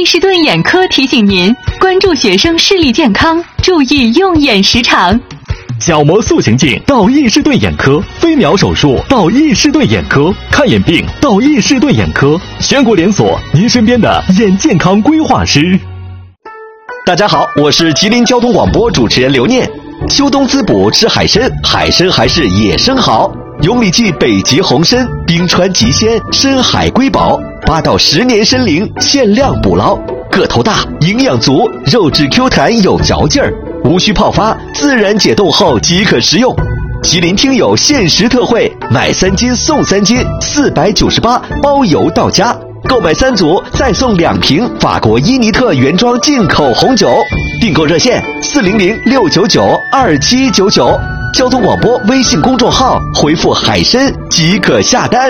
伊士顿眼科提醒您关注学生视力健康，注意用眼时长。 角膜塑形镜到伊士顿眼科，飞秒手术到伊士顿眼科，看眼病到伊士顿眼科，全国连锁，您身边的眼健康规划师。 大家好，我是吉林交通广播主持人刘念。秋冬滋补吃海参，海参还是野生好。永里记北极红参，冰川极鲜，深海瑰宝，8到10年参龄，限量捕捞，个头大，营养足，肉质 Q 弹有嚼劲儿，无需泡发，自然解冻后即可食用。吉林听友限时特惠，买3斤送3斤，498包邮到家。购买3组再送2瓶法国伊尼特原装进口红酒。订购热线400-699-2799，交通广播微信公众号回复海参即可下单。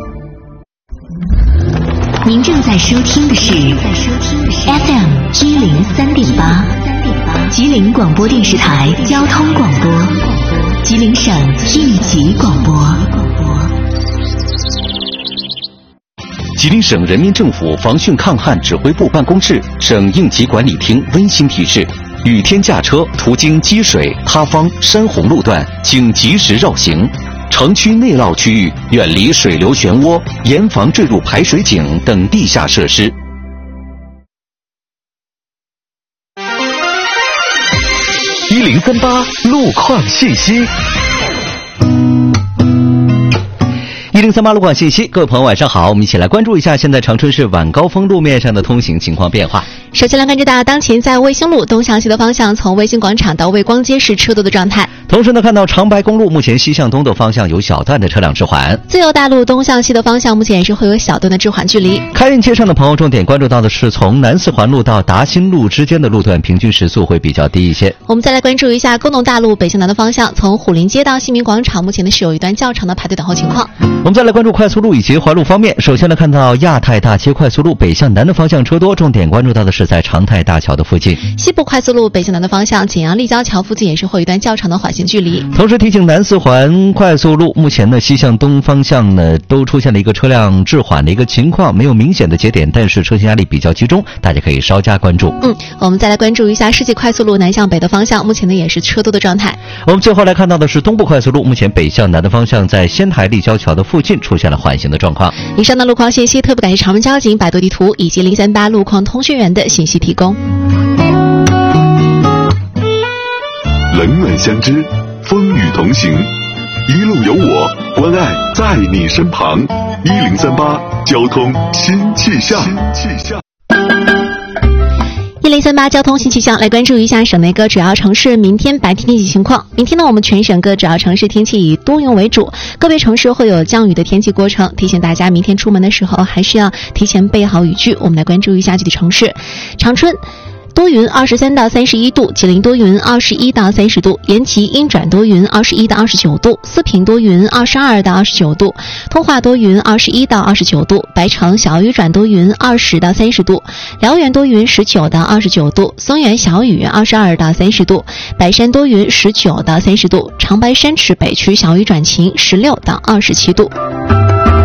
您正在收听的是 FM 103.8，吉林广播电视台交通广播，吉林省应急广播。 吉林省人民政府防汛抗旱指挥部办公室、省应急管理厅温馨提示：雨天驾车途经积水、塌方、山洪路段，请及时绕行；城区内涝区域远离水流漩涡，严防坠入排水井等地下设施。 1038路况信息。 1038路况信息，各位朋友晚上好，我们一起来关注一下现在长春市晚高峰路面上的通行情况变化。 首先来看这道当前在卫星路东向西的方向，从卫星广场到卫光街是车多的状态。 同时呢，看到长白公路目前西向东的方向有小段的车辆滞缓。 自由大路东向西的方向目前也是会有小段的滞缓距离。 开运街上的朋友重点关注到的是从南四环路到达新路之间的路段平均时速会比较低一些。 我们再来关注一下工农大路北向南的方向，从虎林街到新民广场目前呢是有一段较长的排队等候情况。 我们再来关注快速路以及环路方面，首先来看到亚太大街快速路北向南的方向车多，重点关注到的是在长泰大桥的附近。 西部快速路北向南的方向，景阳立交桥附近也是会有一段较长的缓行距离。 同时提醒南四环快速路目前呢西向东方向呢都出现了一个车辆滞缓的一个情况，没有明显的节点，但是车型压力比较集中，大家可以稍加关注。 我们再来关注一下世纪快速路南向北的方向，目前呢也是车多的状态。 我们最后来看到的是东部快速路目前北向南的方向，在仙台立交桥的附近出现了缓行的状况。 以上的路况信息特别感谢长春交警、百度地图以及038路况通讯员的信息提供。 冷暖相知，风雨同行，一路有我，关爱在你身旁。1038交通新气象。 1038交通新气象，来关注一下省内各主要城市明天白天天气情况。明天呢，我们全省各主要城市天气以多云为主，个别城市会有降雨的天气过程，提醒大家明天出门的时候还是要提前备好雨具。我们来关注一下具体城市：长春多云23到31度，吉林多云21到30度，延吉阴转多云21到29度，四平多云22到29度，通化多云21到29度，白城小雨转多云20到30度，辽源多云19到29度，松原小雨22到30度，白山多云19到30度，长白山市北区小雨转晴16到27度。